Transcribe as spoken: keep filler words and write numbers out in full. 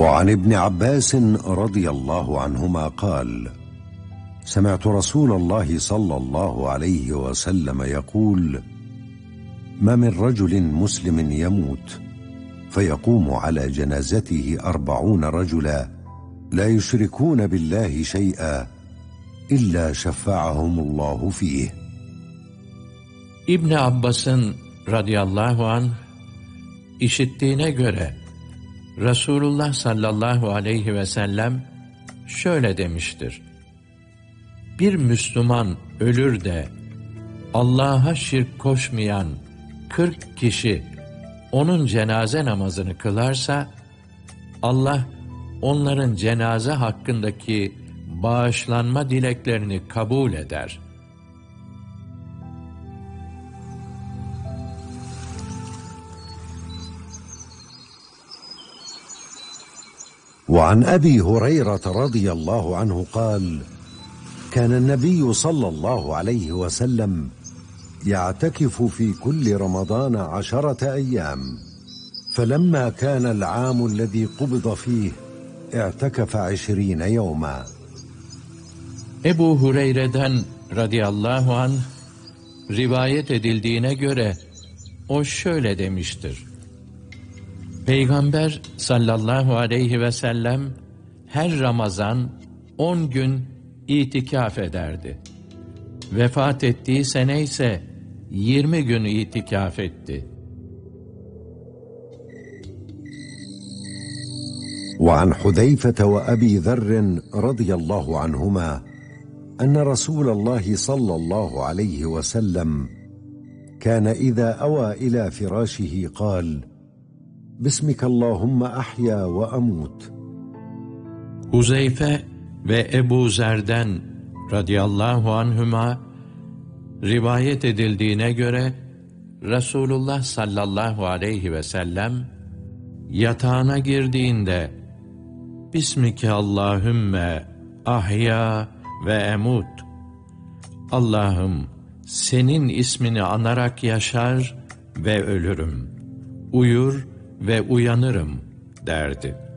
وعن ابن عباس رضي الله عنهما قال: سمعت رسول الله صلى الله عليه وسلم يقول: ما من رجل مسلم يموت فيقوم على جنازته أربعون رجلا لا يشركون بالله شيئا إلا شفعهم الله فيه. İbn Abbas'ın radıyallahu anh işittiğine göre Resulullah sallallahu aleyhi ve sellem şöyle demiştir: bir Müslüman ölür de Allah'a şirk koşmayan kırk kişi onun cenaze namazını kılarsa, Allah onların cenaze hakkındaki bağışlanma dileklerini kabul eder. وعن أبي هريرة رضي الله عنه قال: كان النبي صلى الله عليه وسلم يعتكف في كل رمضان عشرة أيام، فلما كان العام الذي قبض فيه اعتكف عشرين يوما. Ebu Hureyre'den radıyallahu anh rivayet edildiğine göre o şöyle demiştir: Peygamber sallallahu aleyhi ve sellem her Ramazan on gün itikaf ederdi. Vefat ettiği sene ise yirmi gün itikaf etti. وعن حذيفة وأبي ذر رضي الله عنهما أن رسول الله صلى الله عليه وسلم كان إذا أوى إلى فراشه قال: بسمك اللهم أحيا وأموت. Huzeyfe ve Ebu Zer'den radıyallahu anhüma rivayet edildiğine göre Resulullah sallallahu aleyhi ve sellem yatağına girdiğinde Bismike Allahümme ahya ve emut, Allah'ım senin ismini anarak yaşar ve ölürüm, uyur ve uyanırım derdi.